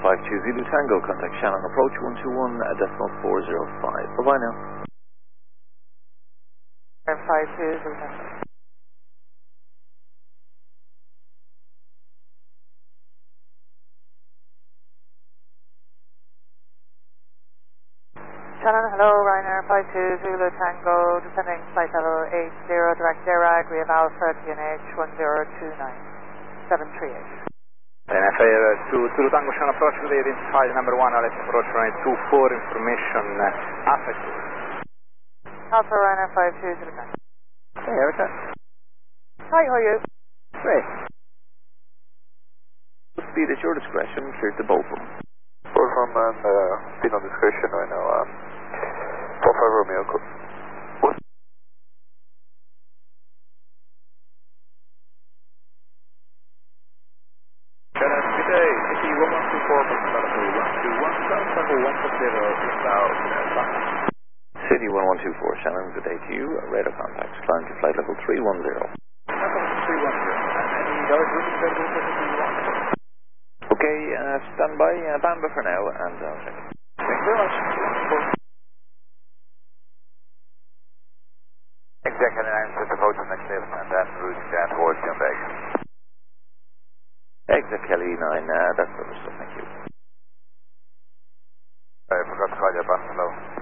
52 Zulu Tango, contact Shannon, approach 121.405. Bye-bye now. 52 Zulu Tango. Shannon, hello, Ryanair 52 Zulu Tango, descending flight level 80, direct Derag, we have Alpha TNH 1029, 738. NFAir 2 Zulu Tango, Shannon approach with identified number 1, let's approach runway 24, information affected. Alpha Ryanair 52 Zulu Tango. Hey, Erica. Hi, how are you? Great. Speed at your discretion, clear to both of them. Both of them and speed on discretion right now. 45 Romeo. What? Shannon, good day. City 1124, Bravo 121, South Tango 140, inbound, City 1124, Shannon, good day to you. Radar contacts, climb to flight level 310. Okay, stand by, Bamba for now, and I'll check. Thank you very much. Exact 99, set the approach on next level and then routing down towards Johannesburg. Exit Kelly 9, that's the stuff, thank you. I forgot to call you, Buffalo.